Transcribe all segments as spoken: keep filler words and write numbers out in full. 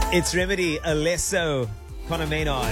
It's Remedy, Alesso, Conor Maynard.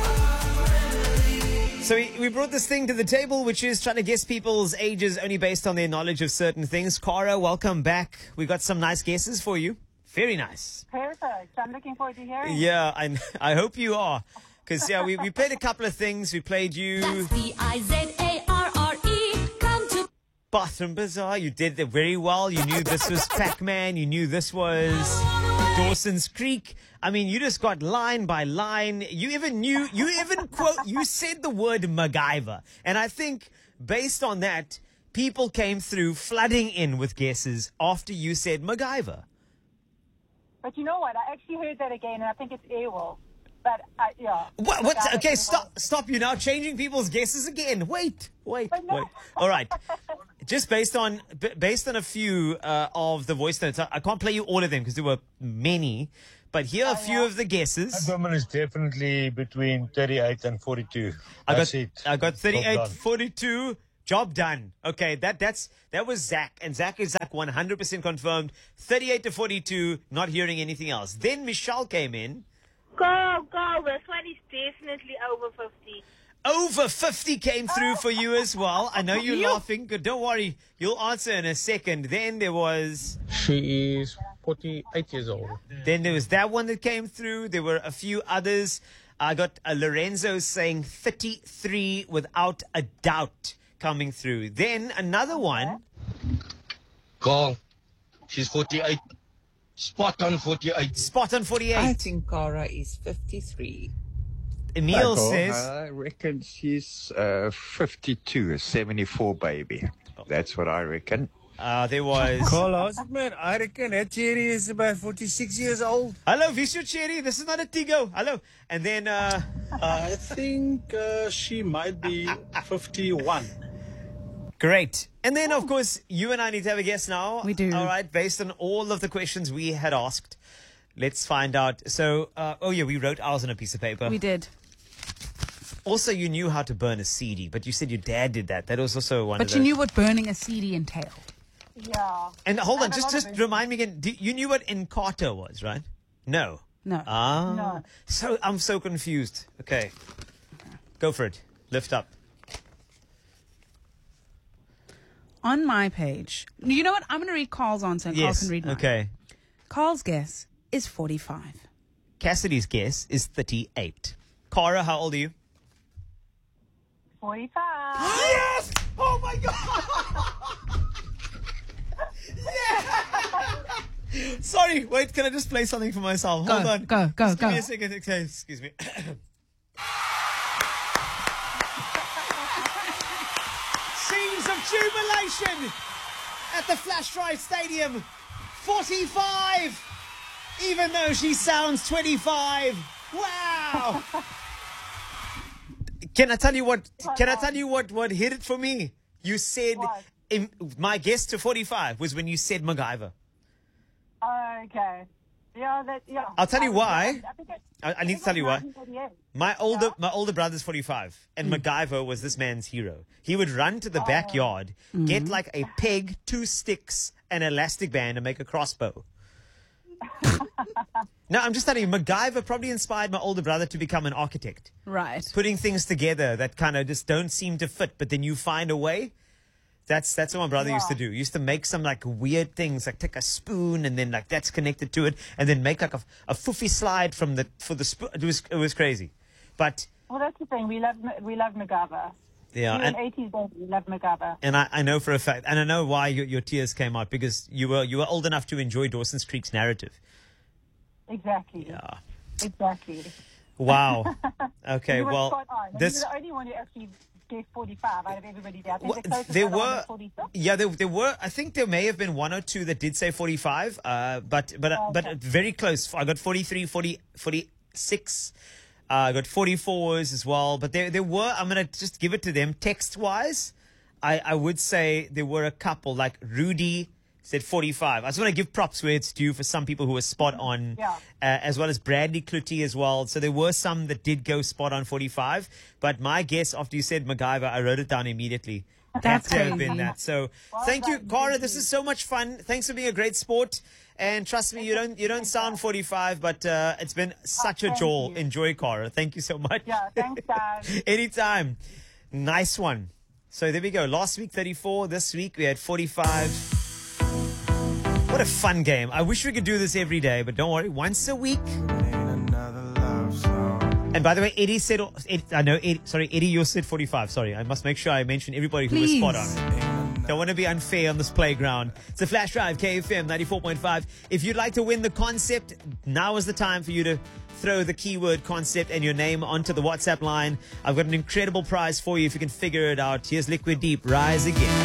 So we, we brought this thing to the table, which is trying to guess people's ages only based on their knowledge of certain things. Cara, welcome back. We got some nice guesses for you. Very nice. Perfect. I'm looking forward to hearing. Yeah, I, I hope you are. Because, yeah, we, we played a couple of things. We played you... That's B I Z A R R E. Come to... Bathroom Bazaar. You did it very well. You knew this was Pac-Man. You knew this was Dawson's Creek. I mean, you just got line by line. You even knew, you even quote, you said the word MacGyver. And I think based on that, people came through flooding in with guesses after you said MacGyver. But you know what? I actually heard that again, and I think it's Airwolf. But, uh, yeah. What? What? Okay, stop. Stop. You're now changing people's guesses again. Wait. Wait. But no. Wait. All right. Just based on b- based on a few uh, of the voice notes, I, I can't play you all of them because there were many. But here are a few of the guesses. That woman is definitely between thirty-eight and forty-two. I That's got it. I got Job thirty-eight, done. forty-two. Job done. Okay, that that's that was Zach, and Zach is like one hundred percent confirmed. thirty-eight to forty-two. Not hearing anything else. Then Michelle came in. Go, go. This one is definitely over fifty. Over fifty came through for you as well. I know you're laughing. Good. Don't worry. You'll answer in a second. Then there was... She is forty-eight years old. Then there was that one that came through. There were a few others. I got uh, Lorenzo saying thirty-three without a doubt coming through. Then another one. Carl, she's forty-eight. Spot on forty-eight. Spot on I forty-eight. think Cara is fifty-three. Emil Michael, says... I reckon she's uh, fifty-two, a seventy-four baby. That's what I reckon. Uh, there was... Carlos, man, I reckon that Cherry is about forty-six years old. Hello, Vishu Cherry. This is not a Tigo. Hello. And then... Uh, I think uh, she might be fifty-one. Great. And then, of course, you and I need to have a guess now. We do. All right, based on all of the questions we had asked. Let's find out. So, uh, oh yeah, we wrote ours on a piece of paper. We did. Also, you knew how to burn a C D, but you said your dad did that. That was also one of But you those. knew what burning a C D entailed. Yeah. And hold on, And a just lot of just it- remind me again. Do, you knew what Encarta was, right? No. No. Ah. No. So I'm so confused. Okay. Go for it. Lift up. On my page, you know what? I'm going to read Carl's answer and Carl Yes. can read mine. Okay. Carl's guess is forty-five. Cassidy's guess is thirty-eight. Cara, how old are you? forty-five. Yes! Oh my God! Yeah! Sorry, wait, can I just play something for myself? Go, Hold on. go, go, Just give go. me a second. Okay, excuse me. Scenes of jubilation at the Flash Drive Stadium. forty-five! Even though she sounds twenty-five. Wow! Can I tell you what? Can I tell you what? What hit it for me? You said What? in, my guess to forty-five was when you said MacGyver. Okay. Yeah, that, yeah. I'll tell you I was- why. I think it- I, I I need think to tell it you was why. nineteen thirty-eight. My older Yeah. my older brother's forty-five, and MacGyver was this man's hero. He would run to the Oh. backyard, get like a peg, two sticks, an elastic band, and make a crossbow. No, I'm just telling you, MacGyver probably inspired my older brother to become an architect. Right. Putting things together that kind of just don't seem to fit, but then you find a way. That's that's what my brother used to do. He used to make some like weird things, like take a spoon and then like that's connected to it, and then make like a, a foofy slide from the for the spoon. It was it was crazy, but Well, that's the thing. We love we love MacGyver. yeah, You and an eighties baby, we love MacGyver. and I, I know for a fact, and I know why your, your tears came out because you were you were old enough to enjoy Dawson's Creek's narrative. Exactly. Yeah. Exactly. Wow. Okay. You were Well, spot on. And this. You're the only one who actually gave forty-five out of everybody there. I think Well, the closest there one was were, forty-six. yeah, there, there were. I think there may have been one or two that did say forty-five, uh, but but Oh, but okay. very close. I got forty-three, forty, forty-six. Uh, I got forty-fours as well. But there there were. I'm gonna just give it to them text wise. I I would say there were a couple like Rudy said forty-five. I just want to give props where it's due for some people who were spot on, Yeah. uh, as well as Bradley Clutie as well. So there were some that did go spot on forty-five. But my guess after you said MacGyver, I wrote it down immediately. That's Had to have crazy. been that. So Well thank you, done, Cara. thank This you. is so much fun. Thanks for being a great sport. And trust me, you don't you don't sound forty-five, but uh, it's been such a joy. Enjoy, Cara. Thank you so much. Yeah, thanks, guys. Anytime. Nice one. So there we go. Last week, thirty-four. This week, we had forty-five. What a fun game. I wish we could do this every day, but don't worry. Once a week. And by the way, Eddie said, Eddie, I know, Eddie, sorry, Eddie, you said forty-five. Sorry, I must make sure I mention everybody who Please. was spot on. Don't want to be unfair on this playground. It's a Flash Drive, K F M ninety-four point five. If you'd like to win the concept, now is the time for you to throw the keyword concept and your name onto the WhatsApp line. I've got an incredible prize for you if you can figure it out. Here's Liquid Deep, Rise Again.